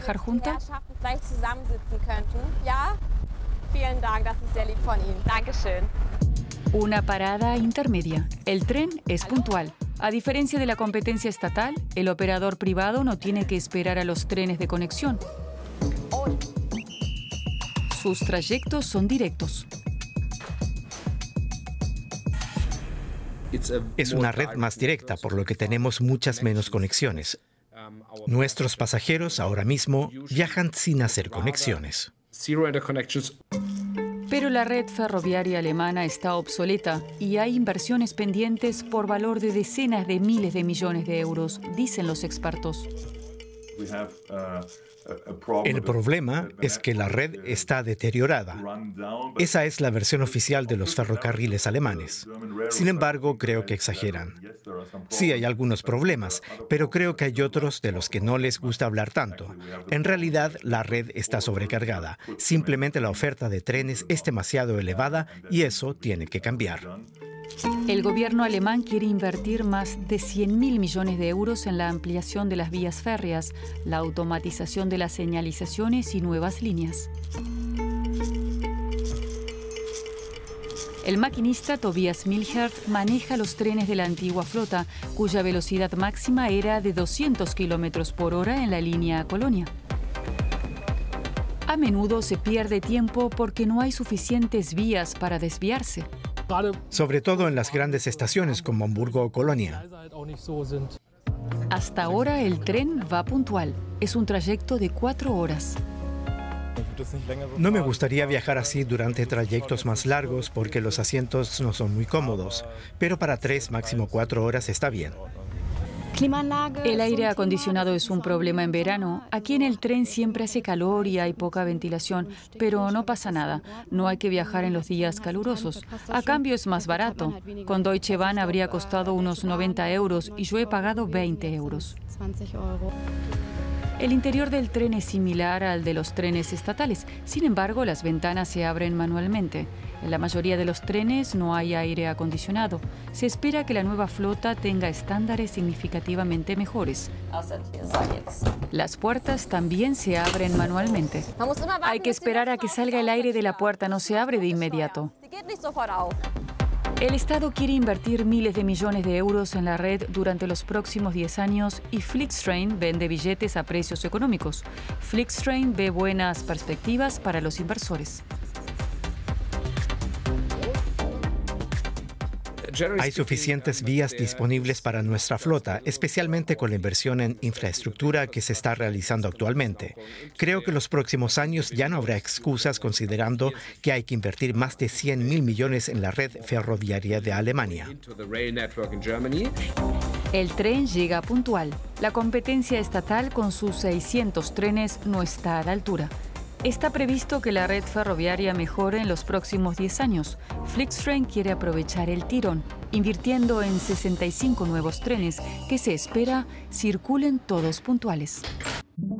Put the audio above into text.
trabajar juntas? Una parada intermedia. El tren es puntual. A diferencia de la competencia estatal, el operador privado no tiene que esperar a los trenes de conexión. Sus trayectos son directos. Es una red más directa, por lo que tenemos muchas menos conexiones. Nuestros pasajeros ahora mismo viajan sin hacer conexiones. Pero la red ferroviaria alemana está obsoleta y hay inversiones pendientes por valor de decenas de miles de millones de euros, dicen los expertos. El problema es que la red está deteriorada. Esa es la versión oficial de los ferrocarriles alemanes. Sin embargo, creo que exageran. Sí, hay algunos problemas, pero creo que hay otros de los que no les gusta hablar tanto. En realidad, la red está sobrecargada. Simplemente la oferta de trenes es demasiado elevada y eso tiene que cambiar. El gobierno alemán quiere invertir más de 100.000 millones de euros en la ampliación de las vías férreas, la automatización de las señalizaciones y nuevas líneas. El maquinista Tobias Milchert maneja los trenes de la antigua flota, cuya velocidad máxima era de 200 km por hora en la línea a Colonia. A menudo se pierde tiempo porque no hay suficientes vías para desviarse. Sobre todo en las grandes estaciones como Hamburgo o Colonia. Hasta ahora el tren va puntual. Es un trayecto de 4 horas. No me gustaría viajar así durante trayectos más largos porque los asientos no son muy cómodos, pero para 3, máximo 4 horas está bien. El aire acondicionado es un problema en verano. Aquí en el tren siempre hace calor y hay poca ventilación, pero no pasa nada. No hay que viajar en los días calurosos. A cambio es más barato. Con Deutsche Bahn habría costado unos 90 euros y yo he pagado 20 euros. El interior del tren es similar al de los trenes estatales. Sin embargo, las ventanas se abren manualmente. En la mayoría de los trenes no hay aire acondicionado. Se espera que la nueva flota tenga estándares significativamente mejores. Las puertas también se abren manualmente. Hay que esperar a que salga el aire de la puerta, no se abre de inmediato. El Estado quiere invertir miles de millones de euros en la red durante los próximos 10 años y Flixtrain vende billetes a precios económicos. Flixtrain ve buenas perspectivas para los inversores. Hay suficientes vías disponibles para nuestra flota, especialmente con la inversión en infraestructura que se está realizando actualmente. Creo que los próximos años ya no habrá excusas considerando que hay que invertir más de 100.000 millones en la red ferroviaria de Alemania. El tren llega puntual. La competencia estatal con sus 600 trenes no está a la altura. Está previsto que la red ferroviaria mejore en los próximos 10 años. Flixtrain quiere aprovechar el tirón, invirtiendo en 65 nuevos trenes que se espera circulen todos puntuales.